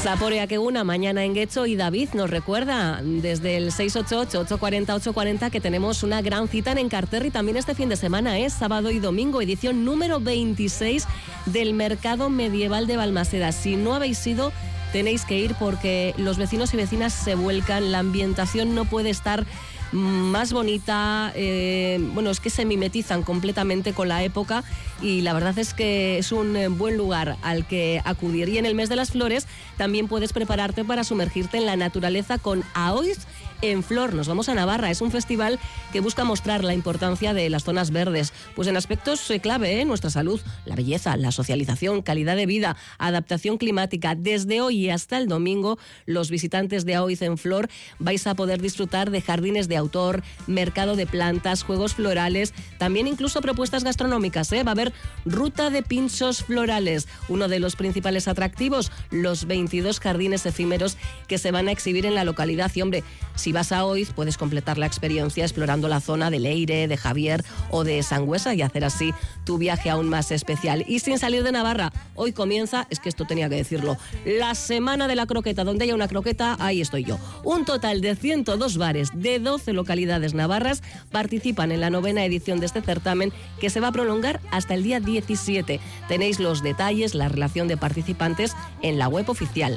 Zaporea que una mañana en Guecho, y David nos recuerda desde el 688-840-840 que tenemos una gran cita en Encarterri también este fin de semana, es sábado y domingo, edición número 26 del Mercado Medieval de Balmaseda. Si no habéis ido, tenéis que ir porque los vecinos y vecinas se vuelcan, la ambientación no puede estar más bonita, es que se mimetizan completamente con la época y la verdad es que es un buen lugar al que acudir. Y en el mes de las flores también puedes prepararte para sumergirte en la naturaleza con AOIZ en Flor. Nos vamos a Navarra, es un festival que busca mostrar la importancia de las zonas verdes, pues en aspectos clave, nuestra salud, la belleza, la socialización, calidad de vida, adaptación climática. Desde hoy hasta el domingo, los visitantes de AOIZ en Flor vais a poder disfrutar de jardines de autor, mercado de plantas, juegos florales, también incluso propuestas gastronómicas, Va a haber ruta de pinchos florales, uno de los principales atractivos, los 22 jardines efímeros que se van a exhibir en la localidad. Y hombre, si vas a AOIZ puedes completar la experiencia explorando la zona de Leire, de Javier o de Sangüesa y hacer así tu viaje aún más especial. Y sin salir de Navarra, hoy comienza, es que esto tenía que decirlo, la Semana de la Croqueta. Donde haya una croqueta, ahí estoy yo. Un total de 102 bares de 12 localidades navarras participan en la 9ª edición de este certamen que se va a prolongar hasta el día 17. Tenéis los detalles, la relación de participantes en la web oficial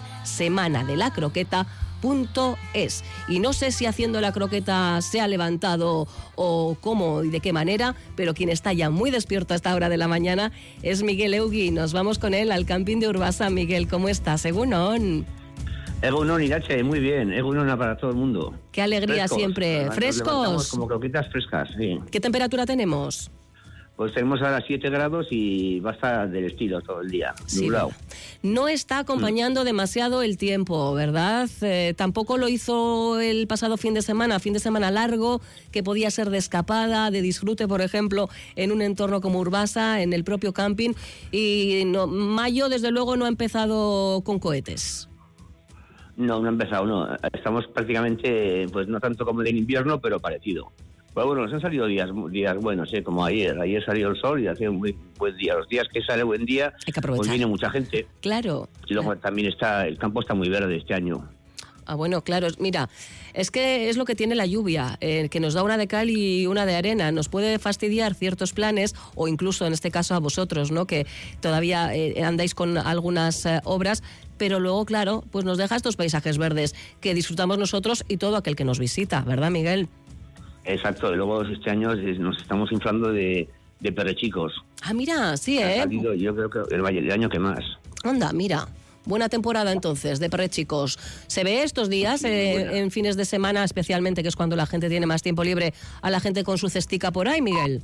semanadelacroqueta.es. Y no sé si haciendo la croqueta se ha levantado o cómo y de qué manera, pero quien está ya muy despierto a esta hora de la mañana es Miguel Eugui. Nos vamos con él al camping de Urbasa. Miguel, ¿cómo estás? Egunon. Egunon, Irache, muy bien. Egunon para todo el mundo. Qué alegría. Frescos, siempre. ¿Frescos? Como croquetas frescas, sí. ¿Qué temperatura tenemos? Pues tenemos ahora 7 grados y va a estar del estilo todo el día, nublado. Sí, no está acompañando demasiado el tiempo, ¿verdad? Tampoco lo hizo el pasado fin de semana largo, que podía ser de escapada, de disfrute, por ejemplo, en un entorno como Urbasa, en el propio camping. Y mayo, desde luego, no ha empezado con cohetes. No ha empezado, no. Estamos prácticamente, pues no tanto como en invierno, pero parecido. Pero bueno, nos han salido días buenos, como ayer. Ayer salió el sol y hacía un muy buen día. Los días que sale buen día, pues viene mucha gente. Claro. Y luego también el campo está muy verde este año. Ah, bueno, claro. Mira, es que es lo que tiene la lluvia, que nos da una de cal y una de arena. Nos puede fastidiar ciertos planes, o incluso en este caso a vosotros, ¿no? Que todavía andáis con algunas obras, pero luego, claro, pues nos deja estos paisajes verdes que disfrutamos nosotros y todo aquel que nos visita, ¿verdad, Miguel? Exacto, y luego este año nos estamos inflando de perrechicos. Ah, mira, sí, Ha salido, yo creo que el año que más. Anda, mira. Buena temporada entonces de perrechicos. ¿Se ve estos días, sí, en fines de semana especialmente, que es cuando la gente tiene más tiempo libre, a la gente con su cestica por ahí, Miguel?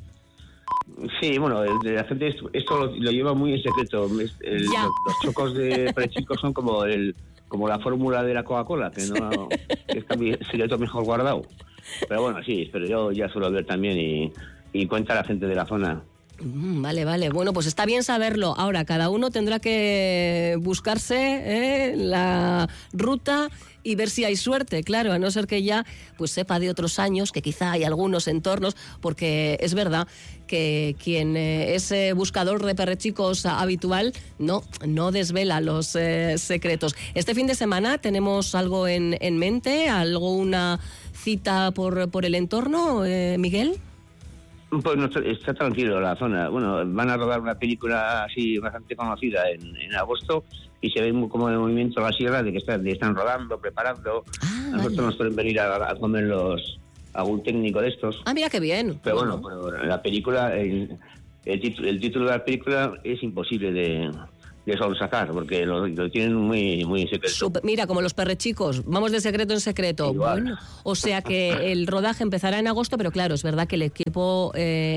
Sí, bueno, la gente esto lo lleva muy en secreto. Los chocos de perrechicos son como la fórmula de la Coca-Cola, que no que está mi secreto mejor guardado. Pero bueno, sí, pero yo ya suelo ver también y cuenta la gente de la zona. Vale. Bueno, pues está bien saberlo. Ahora, cada uno tendrá que buscarse la ruta y ver si hay suerte, claro, a no ser que ya pues sepa de otros años, que quizá hay algunos entornos, porque es verdad que quien es buscador de perrechicos habitual no desvela los secretos. Este fin de semana tenemos algo en mente, una cita por el entorno, Miguel. Pues no, está tranquilo la zona. Bueno, van a rodar una película así bastante conocida en agosto y se ve como de movimiento la sierra de que están rodando, preparando. Nosotros nos pueden venir a comer algún técnico de estos. Ah, mira qué bien. Pero bueno, la película, el título de la película es imposible de sacar, porque lo tienen muy, muy en secreto. Mira, como los perrechicos, vamos de secreto en secreto. Igual. Bueno, o sea que el rodaje empezará en agosto, pero claro, es verdad que el equipo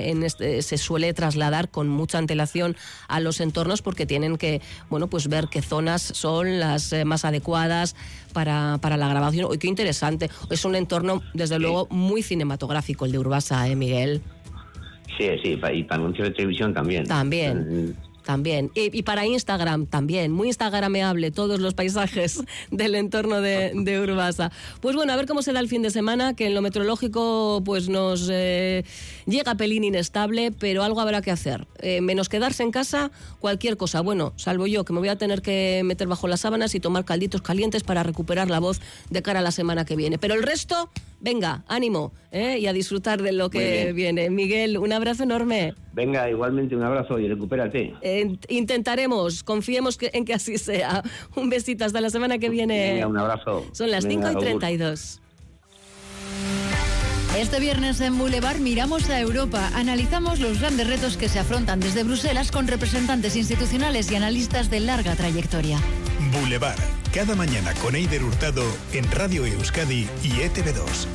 se suele trasladar con mucha antelación a los entornos porque tienen que, pues ver qué zonas son las más adecuadas para la grabación. Uy, qué interesante. Es un entorno, desde luego, muy cinematográfico el de Urbasa, Miguel. Sí, y para anuncios de televisión también. También. También. Y para Instagram también. Muy instagrameable todos los paisajes del entorno de Urbasa. Pues bueno, a ver cómo se da el fin de semana, que en lo meteorológico pues nos llega pelín inestable, pero algo habrá que hacer. Menos quedarse en casa, cualquier cosa. Bueno, salvo yo, que me voy a tener que meter bajo las sábanas y tomar calditos calientes para recuperar la voz de cara a la semana que viene. Pero el resto, venga, ánimo, y a disfrutar de lo que viene. Miguel, un abrazo enorme. Venga, igualmente un abrazo y recupérate. Intentaremos, confiemos en que así sea. Un besito, hasta la semana que viene. Venga, un abrazo. Son las 5:32. Este viernes en Boulevard miramos a Europa. Analizamos los grandes retos que se afrontan desde Bruselas con representantes institucionales y analistas de larga trayectoria. Boulevard, cada mañana con Eider Hurtado en Radio Euskadi y ETV2.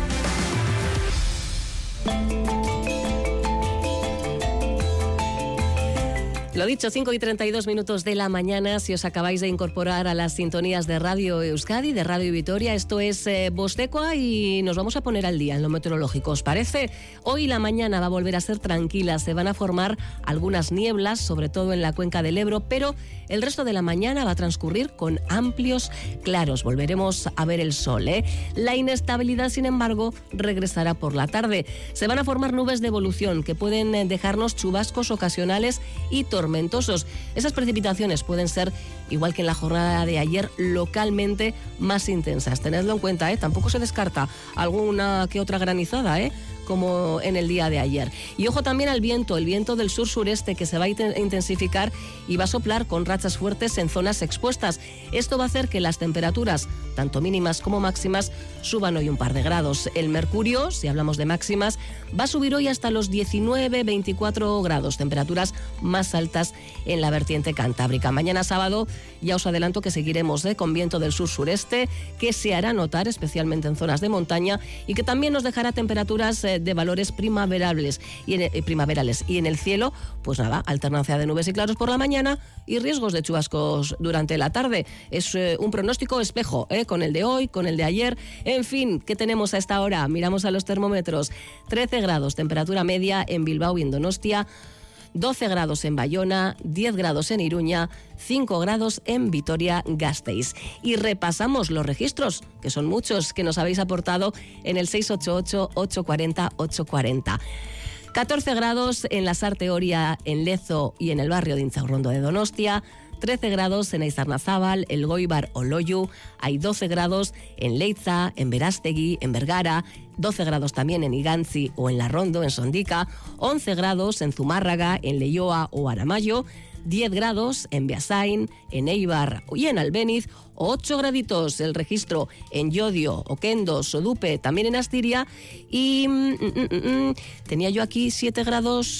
Lo dicho, 5:32 de la mañana, si os acabáis de incorporar a las sintonías de Radio Euskadi, de Radio Vitoria, esto es Vostecoa y nos vamos a poner al día en lo meteorológico, ¿os parece? Hoy la mañana va a volver a ser tranquila, se van a formar algunas nieblas, sobre todo en la cuenca del Ebro, pero el resto de la mañana va a transcurrir con amplios claros, volveremos a ver el sol, ¿eh? La inestabilidad, sin embargo, regresará por la tarde. Se van a formar nubes de evolución que pueden dejarnos chubascos ocasionales y tormentosos. Esas precipitaciones pueden ser, igual que en la jornada de ayer, localmente más intensas. Tenedlo en cuenta, ¿eh? Tampoco se descarta alguna que otra granizada, como en el día de ayer. Y ojo también al viento, el viento del sur-sureste que se va a intensificar y va a soplar con rachas fuertes en zonas expuestas. Esto va a hacer que las temperaturas, tanto mínimas como máximas, suban hoy un par de grados. El mercurio, si hablamos de máximas, va a subir hoy hasta los 19-24 grados, temperaturas más altas en la vertiente cantábrica. Mañana sábado ya os adelanto que seguiremos con viento del sur-sureste, que se hará notar especialmente en zonas de montaña y que también nos dejará temperaturas de valores primaverales y en el cielo, pues nada, alternancia de nubes y claros por la mañana y riesgos de chubascos durante la tarde. Es un pronóstico espejo, con el de hoy, con el de ayer. En fin, ¿qué tenemos a esta hora? Miramos a los termómetros. 13 grados, temperatura media en Bilbao y en Donostia, 12 grados en Bayona, 10 grados en Iruña, 5 grados en Vitoria-Gasteiz. Y repasamos los registros, que son muchos, que nos habéis aportado en el 688-840-840. 14 grados en la Sarteoria, en Lezo y en el barrio de Intxaurrondo de Donostia, 13 grados en Aizarnazábal, El Goibar o Loiu, hay 12 grados en Leitza, en Berastegui, en Vergara, 12 grados también en Igantzi o en Larrondo, en Sondica, 11 grados en Zumárraga, en Leioa o Aramayo, 10 grados en Beasain, en Eibar y en Albéniz, 8 graditos el registro en Llodio, Oquendo, Sodupe, también en Astiria y tenía yo aquí 7 grados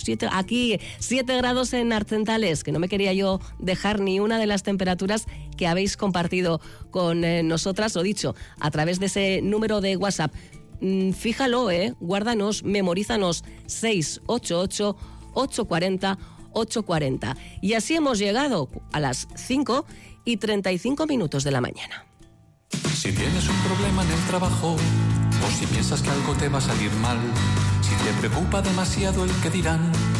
en Arcentales, que no me quería yo dejar ni una de las temperaturas que habéis compartido con nosotras, o dicho, a través de ese número de WhatsApp. Fíjalo, guárdanos, memorízanos 688-840-840. Y así hemos llegado a las 5:35 de la mañana. Si tienes un problema en el trabajo o si piensas que algo te va a salir mal, si te preocupa demasiado el que dirán,